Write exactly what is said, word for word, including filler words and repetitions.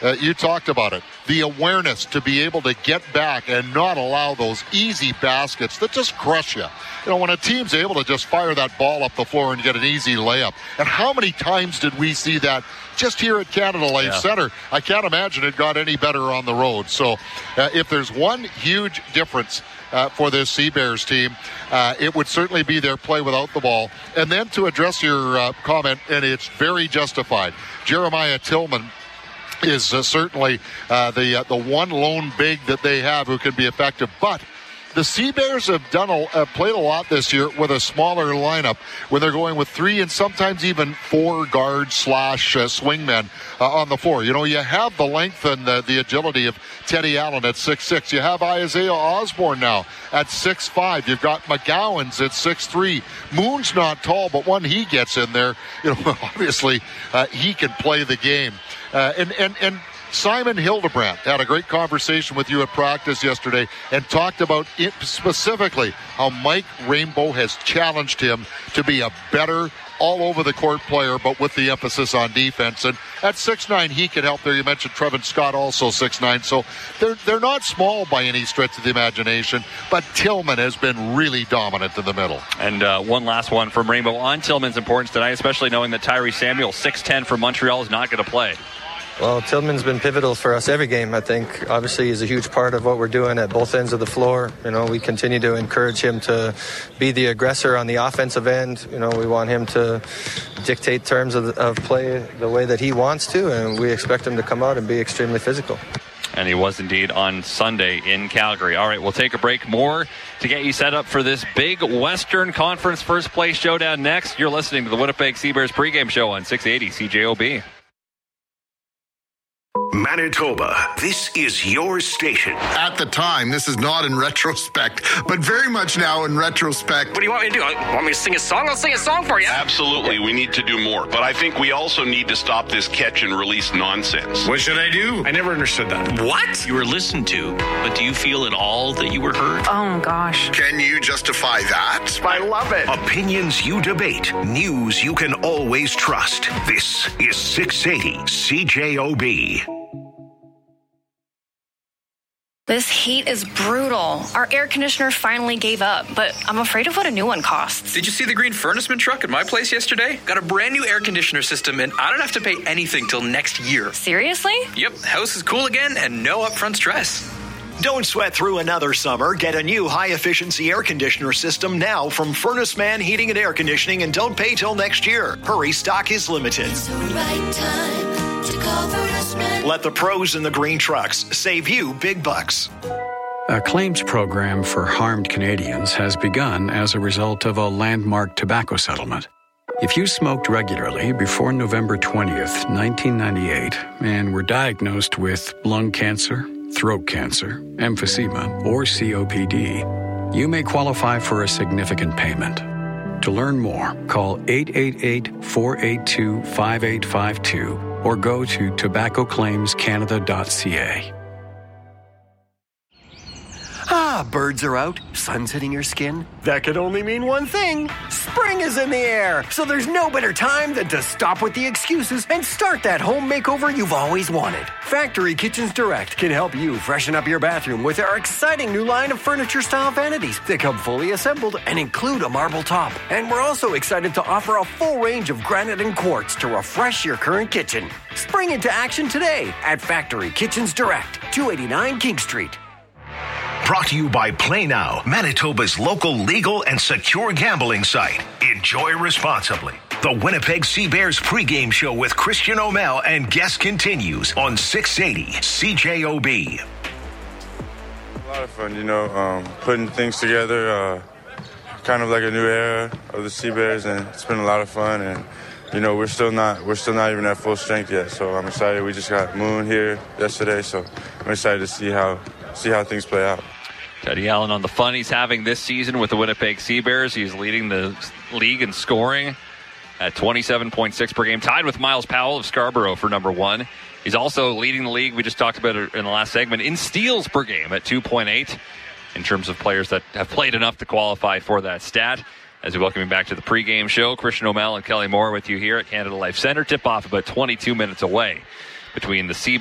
Uh, you talked about it. The awareness to be able to get back and not allow those easy baskets that just crush you. You know, when a team's able to just fire that ball up the floor and get an easy layup. And how many times did we see that just here at Canada Life yeah. Center? I can't imagine it got any better on the road. So uh, if there's one huge difference uh, for this Sea Bears team, uh, it would certainly be their play without the ball. And then to address your uh, comment, and it's very justified, Jeremiah Tillman is uh, certainly uh, the uh, the one lone big that they have who can be effective. But the Sea Bears have done a, uh, played a lot this year with a smaller lineup when they're going with three and sometimes even four guard slash uh, swingmen uh, on the floor. You know, you have the length and the, the agility of Teddy Allen at six six. You have Isaiah Osborne now at six five. You've got McGowan's at six three. Moon's not tall, but when he gets in there, you know, obviously uh, he can play the game. Uh, and, and, and Simon Hildebrandt had a great conversation with you at practice yesterday and talked about it specifically how Mike Rainbow has challenged him to be a better all-over-the-court player, but with the emphasis on defense. And at six nine, he can help there. You mentioned Trevin Scott, also six nine. So they're, they're not small by any stretch of the imagination, but Tillman has been really dominant in the middle. And uh, one last one from Rainbow on Tillman's importance tonight, especially knowing that Tyree Samuel, six ten from Montreal, is not going to play. Well, Tillman's been pivotal for us every game, I think. Obviously, he's a huge part of what we're doing at both ends of the floor. You know, we continue to encourage him to be the aggressor on the offensive end. You know, we want him to dictate terms of, of play the way that he wants to, and we expect him to come out and be extremely physical. And he was indeed on Sunday in Calgary. All right, we'll take a break. More to get you set up for this big Western Conference first place showdown next. You're listening to the Winnipeg Sea Bears pregame show on six eighty C J O B. Manitoba, this is your station. At the time, this is not in retrospect, but very much now in retrospect. What do you want me to do? You want me to sing a song? I'll sing a song for you. Absolutely, we need to do more. But I think we also need to stop this catch and release nonsense. What should I do? I never understood that. What? You were listened to, but do you feel at all that you were heard? Oh, gosh. Can you justify that? I love it. Opinions you debate. News you can always trust. This is six eighty C J O B. This heat is brutal. Our air conditioner finally gave up, but I'm afraid of what a new one costs. Did you see the green furnaceman truck at my place yesterday? Got a brand new air conditioner system, and I don't have to pay anything till next year. Seriously? Yep, house is cool again and no upfront stress. Don't sweat through another summer. Get a new high-efficiency air conditioner system now from Furnace Man Heating and Air Conditioning, and don't pay till next year. Hurry, stock is limited. It's the right time to call Furnace Man. Let the pros in the green trucks save you big bucks. A claims program for harmed Canadians has begun as a result of a landmark tobacco settlement. If you smoked regularly before November twentieth, nineteen ninety-eight, and were diagnosed with lung cancer, throat cancer, emphysema, or C O P D, you may qualify for a significant payment. To learn more, call eight eight eight, four eight two, five eight five two or go to tobacco claims canada dot c a. Ah, birds are out, sun's hitting your skin. That could only mean one thing. Spring is in the air, so there's no better time than to stop with the excuses and start that home makeover you've always wanted. Factory Kitchens Direct can help you freshen up your bathroom with our exciting new line of furniture-style vanities that come fully assembled and include a marble top. And we're also excited to offer a full range of granite and quartz to refresh your current kitchen. Spring into action today at Factory Kitchens Direct, two eighty-nine King Street. Brought to you by Play Now, Manitoba's local legal and secure gambling site. Enjoy responsibly. The Winnipeg Sea Bears pregame show with Christian O'Mell and guest continues on six eighty C J O B. A lot of fun, you know, um, putting things together, uh, kind of like a new era of the Sea Bears, and it's been a lot of fun. And you know, we're still not we're still not even at full strength yet, so I'm excited. We just got Moon here yesterday, so I'm excited to see how see how things play out. Teddy Allen on the fun he's having this season with the Winnipeg Sea Bears. He's leading the league in scoring at twenty-seven point six per game, tied with Miles Powell of Scarborough for number one. He's also leading the league, we just talked about it in the last segment, in steals per game at two point eight in terms of players that have played enough to qualify for that stat. As we welcome you back to the pregame show, Christian O'Mell and Kelly Moore with you here at Canada Life Center. Tip-off about twenty-two minutes away between the Sea